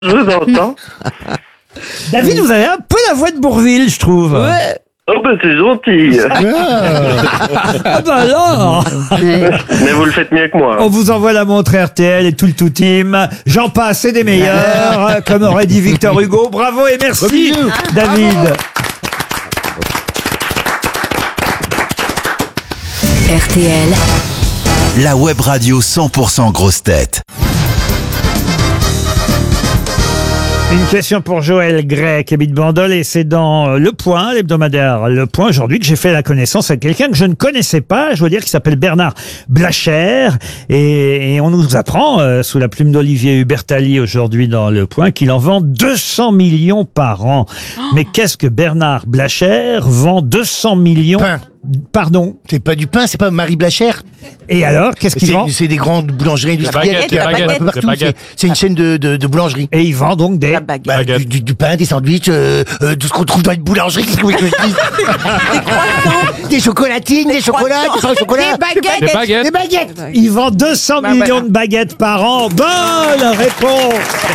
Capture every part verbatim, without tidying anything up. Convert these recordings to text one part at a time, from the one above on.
Je vous entends. David, vous avez un peu la voix de Bourvil, je trouve. Ouais. Oh ben c'est gentil. Ah bah alors. Mais vous le faites mieux que moi. On vous envoie la montre R T L et tout le tout team. J'en passe, c'est des meilleurs, comme aurait dit Victor Hugo. Bravo et merci, David. R T L, la web radio cent pour cent grosse tête. Une question pour Joël Gray qui habite Bandol et c'est dans Le Point, l'hebdomadaire Le Point aujourd'hui que j'ai fait la connaissance avec quelqu'un que je ne connaissais pas, je dois dire, qui s'appelle Bernard Blacher et, et on nous apprend euh, sous la plume d'Olivier Hubertali aujourd'hui dans Le Point qu'il en vend deux cents millions par an. Oh. Mais qu'est-ce que Bernard Blacher vend deux cents millions? Pain. Pardon? C'est pas du pain, c'est pas Marie Blacher. Et alors, qu'est-ce qu'il vend? C'est des grandes boulangeries industrielles. Des baguettes, des baguettes, Partout, c'est, c'est une chaîne de, de, de boulangerie. Et il vend donc des... Bah, du, du, du pain, des sandwichs, euh, euh, tout ce qu'on trouve dans une boulangerie. Qu'est-ce que vous voulez que je dise? Des chocolatines, des chocolats, des pains au chocolat. Des baguettes. Des baguettes. Des baguettes. Il vend deux cents millions de baguettes par an. Bonne réponse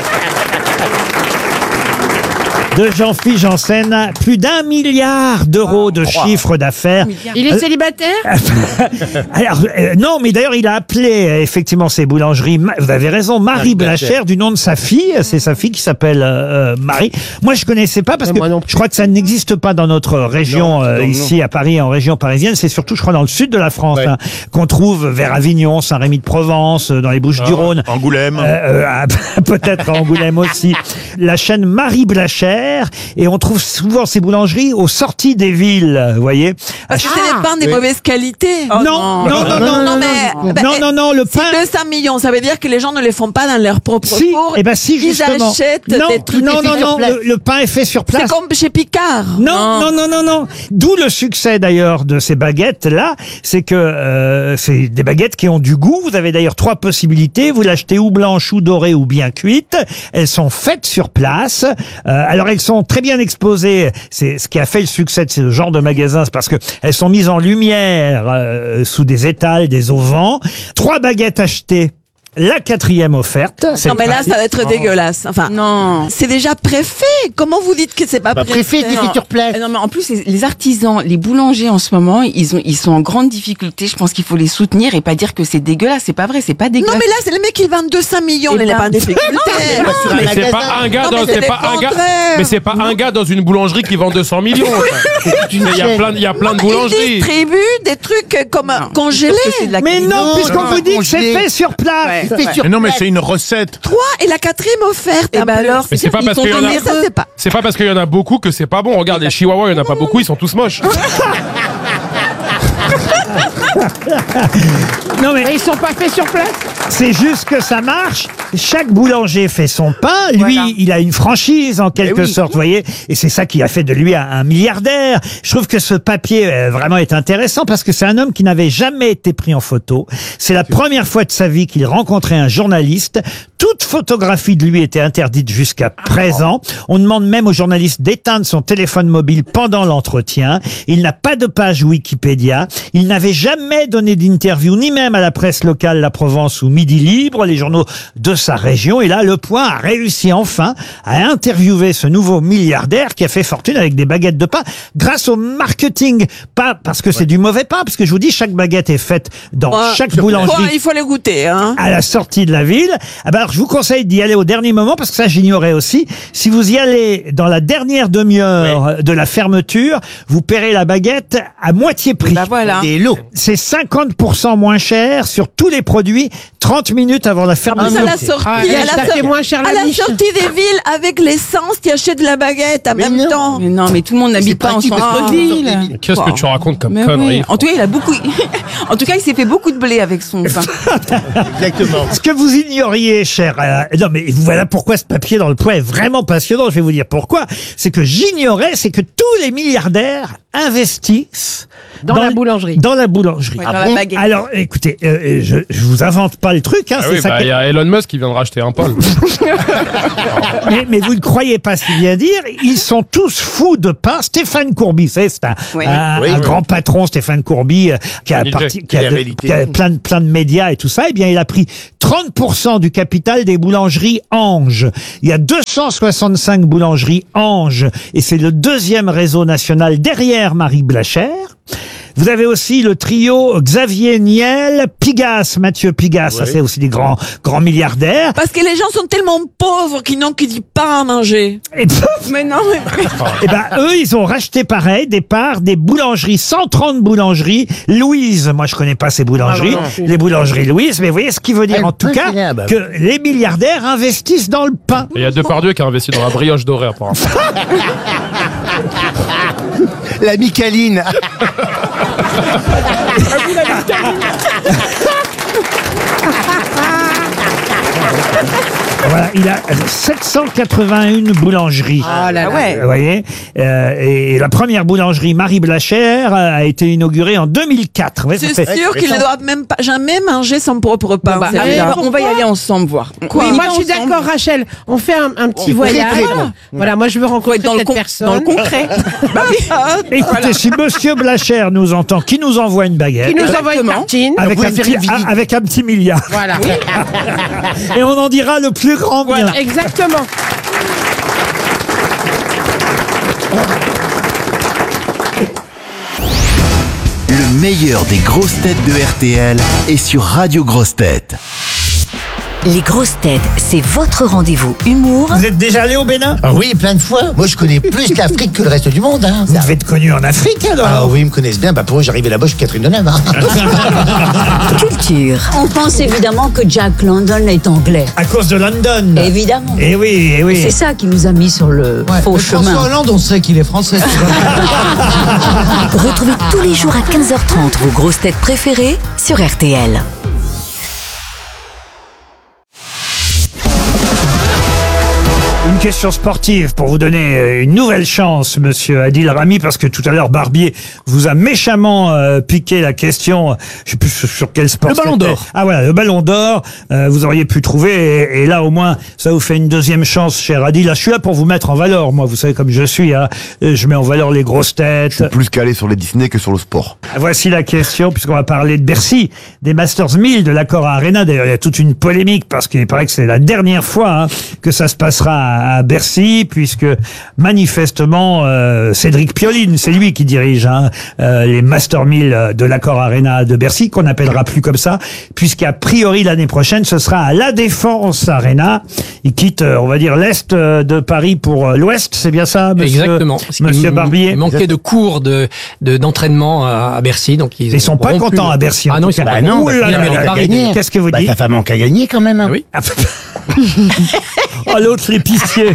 de Jean-Philippe Janssen, plus d'un milliard d'euros de chiffre d'affaires. Il est célibataire? Alors, euh, non, mais d'ailleurs, il a appelé euh, effectivement ces boulangeries. Ma- Vous avez raison, Marie Blacher, du nom de sa fille. C'est sa fille qui s'appelle euh, euh, Marie. Moi, je connaissais pas parce que je crois que ça n'existe pas dans notre région Non, euh, non, ici à Paris, en région parisienne. C'est surtout, je crois, dans le sud de la France Ouais. hein, qu'on trouve vers Avignon, Saint-Rémy-de-Provence, euh, dans les Bouches-du-Rhône. Angoulême. Euh, euh, ah, peut-être à Angoulême aussi. La chaîne Marie Blacher, et on trouve souvent ces boulangeries aux sorties des villes, vous voyez. Parce que c'est des pains des mauvaises qualités. non, non, non, non, non, non, mais, bah, non, non, non, le si pain. deux cents millions, ça veut dire que les gens ne les font pas dans leur propre Si, four. eh ben si, Ils justement. achètent non, des trucs non, des non, filles sur non, place. le, le pain est fait sur place. C'est comme chez Picard. Non, non, non, non, non. D'où le succès d'ailleurs de ces baguettes-là, c'est que euh, c'est des baguettes qui ont du goût. Vous avez d'ailleurs trois possibilités. Vous l'achetez ou blanche, ou dorée, ou bien cuite. Elles sont faites sur place. Euh, alors elles sont très bien exposées. C'est ce qui a fait le succès de ce genre de magasins, c'est parce que elles sont mises en lumière euh, sous des étals, des auvents. Trois baguettes achetées. La quatrième offerte. C'est Non, mais là, ça va être dégueulasse. Enfin, Non. c'est déjà préfet. Comment vous dites que c'est pas Bah, préfet? préfet, qui fait sur place. Non, mais en plus, les, les artisans, les boulangers en ce moment, ils ont, ils sont en grande difficulté. Je pense qu'il faut les soutenir et pas dire que c'est dégueulasse. C'est pas vrai, c'est pas dégueulasse. Non, mais là, c'est le mec qui vend deux cents millions. Eh Il n'est ben, pas en difficulté. Sur un Mais c'est magasin. pas un gars Non, dans, mais c'est c'est pas le un gars, contraire. mais c'est pas un gars dans une boulangerie qui vend deux cents millions. Il y a plein, il y a plein de Il boulangeries. distribue des trucs comme Non. congelés. Parce que c'est de la Mais cuisine. non, Non, puisqu'on non, vous dit que c'est congelé. fait sur place. Ouais. C'est fait sur Mais non, mais place. c'est une recette. Trois et la quatrième offerte. Eh en ben plus. alors, Mais c'est pas ils parce sont qu'il y en a- Mais ça, c'est pas. C'est pas parce qu'il y en a beaucoup que c'est pas bon. Regarde, les chihuahuas, il y en a pas beaucoup, ils sont tous moches. Non mais Ils sont pas faits sur place. c'est juste que ça marche. Chaque boulanger fait son pain. Lui, Voilà. il a une franchise en quelque oui. sorte, vous voyez. Et c'est ça qui a fait de lui un, un milliardaire. Je trouve que ce papier euh, vraiment est intéressant parce que c'est un homme qui n'avait jamais été pris en photo. C'est la première fois de sa vie qu'il rencontrait un journaliste. Toute photographie de lui était interdite jusqu'à présent. On demande même au journaliste d'éteindre son téléphone mobile pendant l'entretien. Il n'a pas de page Wikipédia. Il n'avait jamais donné d'interview, ni même à la presse locale La Provence ou Midi Libre, les journaux de sa région. Et là, Le Point a réussi enfin à interviewer ce nouveau milliardaire qui a fait fortune avec des baguettes de pain grâce au marketing. Pas parce que c'est du mauvais pain, parce que je vous dis, chaque baguette est faite dans Ouais. chaque Faut- boulangerie il faut les goûter, hein. à la sortie de la ville. Ah ben alors, je vous conseille d'y aller au dernier moment parce que ça, j'ignorais aussi. Si vous y allez dans la dernière demi-heure de la fermeture, vous paierez la baguette à moitié prix. Bah voilà. Des lots. C'est cinquante pour cent moins cher sur tous les produits trente minutes avant la En fermeture. plus, à la sortie, Ah, à la, ça sor- fait moins cher la à la niche. sortie des villes avec l'essence, tu achètes de la baguette en Mais même non. temps. Mais non, mais tout le monde n'habite pas en pratique, parce que- centre-ville. Qu'est-ce que tu racontes comme Mais connerie? oui. En tout cas, il a beaucoup. En tout cas, il s'est fait beaucoup de blé avec son pain. Exactement. Ce que vous ignoriez, cher... euh, non, mais voilà pourquoi ce papier dans Le Point est vraiment passionnant. Je vais vous dire pourquoi. C'est que j'ignorais, c'est que tous les milliardaires investissent Dans la boulangerie. Dans la boulangerie. Ouais, dans la baguette. Alors, écoutez, euh, je, je vous invente pas le truc. Hein, Ah c'est oui, ça bah, qui- il y a Elon Musk qui vient de racheter un pôle. mais, mais vous ne croyez pas si bien dire, ils sont tous fous de pain. Stéphane Courby, c'est c'est un, Oui. un, Oui, un oui. grand patron, Stéphane Courby, euh, qui a, Un I G, parti, qui a, la de- réalité. qui a plein, de, plein de médias et tout ça. Eh bien, il a pris trente pour cent du capital des boulangeries Ange. Il y a deux cent soixante-cinq boulangeries Ange, et c'est le deuxième réseau national derrière Marie Blachère. Vous avez aussi le trio Xavier Niel, Pigasse, Mathieu Pigasse, ça c'est aussi des grands grands milliardaires. Parce que les gens sont tellement pauvres qu'ils n'ont que du pain à manger. Et, Mais non, mais... et ben eux, ils ont racheté pareil des parts des boulangeries, cent trente boulangeries Louise. Moi, je connais pas ces boulangeries, les boulangeries Louise, mais vous voyez ce qui veut dire Ah, en tout le pain, cas c'est bien, bah. que les milliardaires investissent dans le pain. Et il y a Depardieu qui a investi dans la brioche dorée, apparemment. La Micaline. Voilà, il a sept cent quatre-vingt-un boulangeries. Ah là là. ouais. Vous voyez, euh, et la première boulangerie Marie Blachère a été inaugurée en deux mille quatre. Vous voyez, ça C'est fait- sûr qu'ils ne doivent même pas jamais manger son propre pain. Bah, C'est allez, là. on va y aller ensemble voir. Quoi On y Oui, moi va je suis ensemble. d'accord, Rachel. On fait un, un petit On- voyage. très, très bon. Voilà, moi je veux Faut rencontrer être dans le, cette con- personne dans le concret. Écoutez, si Monsieur Blachère nous entend, qui nous envoie une baguette qui nous envoie une Exactement. tartine. avec Vous un, pouvez petit, faire une visite. avec un petit milliard. Voilà. Et on en dira le plus grand bien. Voilà, exactement. Le meilleur des grosses têtes de R T L est sur Radio Grosses Têtes. Les grosses têtes, c'est votre rendez-vous humour Vous êtes déjà allé au Bénin? Ah oui, plein de fois. Moi, je connais plus l'Afrique que le reste du monde. Hein. Vous devez être connu en Afrique alors. Ah oui, ils me connaissent bien. Bah, pour eux, j'arrivais là-bas, je suis Catherine Deneuve. Hein. culture. On pense évidemment que Jack London est anglais. À cause de London. Évidemment. Eh oui, eh oui. C'est ça qui nous a mis sur le faux chemin. Hollande, on sait qu'il est français. Retrouvez tous les jours à quinze heures trente vos grosses têtes préférées sur R T L. Une question sportive pour vous donner euh, une nouvelle chance, monsieur Adil Rami, parce que tout à l'heure, Barbier vous a méchamment euh, piqué la question, je sais plus sur, sur quel sport. Le ballon c'était. d'or. Ah voilà, le ballon d'or, euh, vous auriez pu trouver, et, et là au moins, ça vous fait une deuxième chance, cher Adil. Là, je suis là pour vous mettre en valeur, moi, vous savez comme je suis, hein. Je mets en valeur les grosses têtes. Plus calé sur les Disney que sur le sport. Voici la question, puisqu'on va parler de Bercy, des Masters mille de l'Accor Arena. D'ailleurs, il y a toute une polémique, parce qu'il paraît que c'est la dernière fois hein, que ça se passera à, à Bercy, puisque manifestement, euh, Cédric Pioline, c'est lui qui dirige hein, euh, les Masters mille de l'Accor Arena de Bercy, qu'on n'appellera plus comme ça, puisqu'a priori, l'année prochaine, ce sera à La Défense Arena. Il quitte, euh, on va dire, l'Est euh, de Paris pour euh, l'Ouest, c'est bien ça, monsieur, Exactement. Parce qu'il monsieur m- Barbier? Il manquait de cours de de- d'entraînement à à Bercy, donc ils, Ils sont ont pas rompu contents le- à Bercy. en Ah non, tout ils sont cas. pas Bah non, Ouh bah, là il là mérite là pas là. gagné. Qu'est-ce que vous Bah, dites? ta femme manque à gagner quand même. Hein. Oui. Ah, oh, l'autre, l'épicier.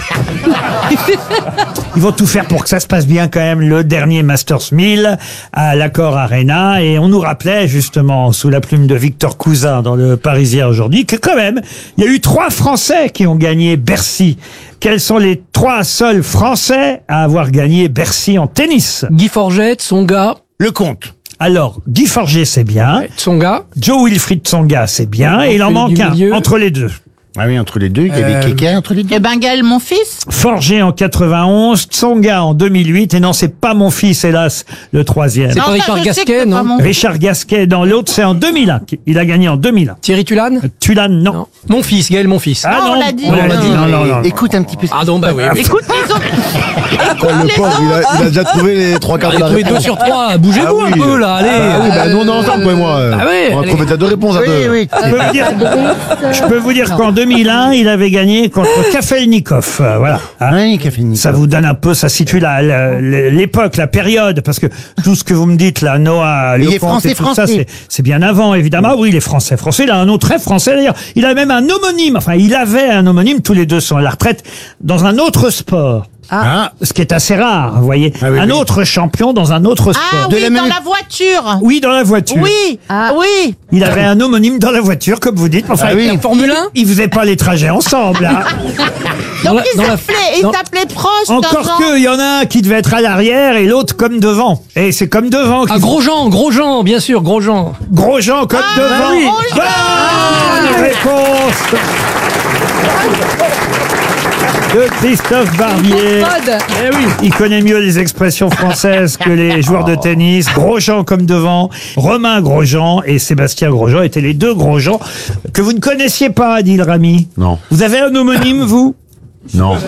Ils vont tout faire pour que ça se passe bien quand même, le dernier Masters mille à l'Accor Arena. Et on nous rappelait justement, sous la plume de Victor Cousin dans le Parisien aujourd'hui, que quand même, il y a eu trois Français qui ont gagné Bercy. Quels sont les trois seuls Français à avoir gagné Bercy en tennis? Guy Forget, Tsonga, Le compte. Alors, Guy Forget, c'est bien. Tsonga. Joe Wilfried Tsonga, c'est bien. Et il en Du manque un, milieu. entre les deux. Ah oui, entre les deux, il y avait Euh, quelqu'un entre les deux. Et Bengal, mon fils. Forgé en quatre-vingt-onze, Tsonga en deux mille huit, et non, c'est pas mon fils, hélas, le troisième. C'est pas Richard Gasquet, non Richard Gasquet dans l'autre, c'est en deux mille un. Il a gagné en deux mille un. Thierry Tulane. Tulane, non. Non. Mon fils, Gaël, mon fils. Ah non, on l'a dit. on l'a dit. Non, non, non. Écoute un petit peu. Ah non, bah oui. oui. Écoute, ils ont... le pauvre, il a, il a déjà trouvé les trois quarts de Allez, la trouvez deux réponse. sur trois. Bougez-vous Ah un oui. peu là, allez. Ah oui, bah nous on est ensemble, toi et moi. euh. Ah oui, on a allez. trouvé déjà deux réponses à Oui, deux. oui. Je peux vous dire, je peux vous dire qu'en deux mille un, il avait gagné contre Kafelnikov. Euh, voilà. Hein. Oui, qui a fini. Ça vous donne un peu, ça situe la- la- l'époque, la période, parce que tout ce que vous me dites là, Noah, Il est Lecomte français, et tout ça, français. c'est c'est bien avant, évidemment. Ah oui, il est français, français. Il a un nom très français d'ailleurs. Il a même un homonyme. Enfin, il avait un homonyme. Tous les deux sont à la retraite dans un autre sport. Ah. Ce qui est assez rare, vous voyez. Ah oui, un oui. autre champion dans un autre sport. Ah De oui, la dans même- la voiture. Oui, dans la voiture. Oui, oui. Il avait un homonyme dans la voiture, comme vous dites. Enfin, Ah oui. il- Formule un. il faisait pas les trajets ensemble. Hein. Donc Dans Donc la- il dans la- s'appelait, il dans- s'appelait Prost. Encore non que, il y en a un qui devait être à l'arrière et l'autre comme devant. Et c'est comme devant. Ah, Grosjean, Grosjean, bien sûr, Grosjean. Grosjean comme Ah, devant. oui. Bonne réponse de Christophe Barbier. Eh oui. Il connaît mieux les expressions françaises que les joueurs de tennis. Grosjean comme devant, Romain Grosjean et Sébastien Grosjean étaient les deux Grosjean que vous ne connaissiez pas, Adil Rami. Non. Vous avez un homonyme, vous? Non.